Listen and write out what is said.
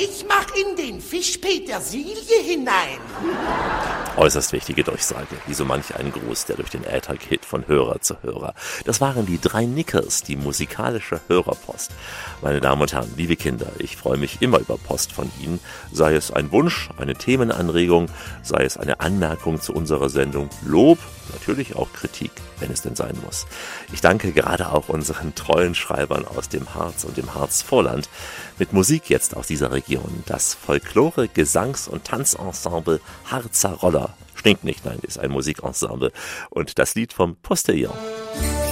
ich mach in den Fisch Petersilie hinein. Äußerst wichtige Durchsage, wie so manch ein Gruß, der durch den Äther geht von Hörer zu Hörer. Das waren die 3 Nickers, die musikalische Hörerpost. Meine Damen und Herren, liebe Kinder, ich freue mich immer über Post von Ihnen, sei es ein Wunsch, eine Themenanregung, sei es eine Anmerkung zu unserer Sendung, Lob, natürlich auch Kritik, wenn es denn sein muss. Ich danke gerade auch unseren treuen Schreibern aus dem Harz und dem Harzvorland. Mit Musik jetzt aus dieser Region. Das Folklore-, Gesangs- und Tanzensemble Harzer Roller. Stinkt nicht, nein, ist ein Musikensemble. Und das Lied vom Postillon.